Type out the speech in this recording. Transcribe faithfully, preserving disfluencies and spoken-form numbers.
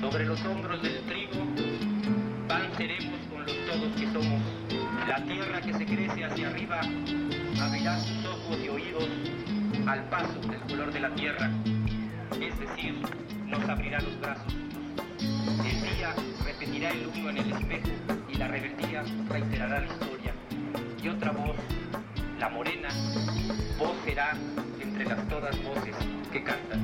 Sobre los hombros del trigo, pan seremos con los todos que somos. La tierra que se crece hacia arriba abrirá sus ojos y oídos al paso del color de la tierra, es decir, nos abrirá los brazos. El día repetirá el uno en el espejo y la rebeldía reiterará la historia. Y otra voz, la morena, voz será entre las todas voces que cantan.